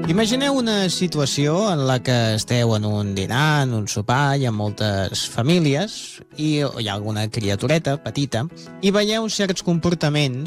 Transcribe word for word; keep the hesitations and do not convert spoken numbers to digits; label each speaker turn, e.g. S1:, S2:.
S1: Imagineu una situació en la que esteu en un dinar, en un sopar, hi ha moltes famílies i hi ha alguna criatureta petita i veieu certs comportaments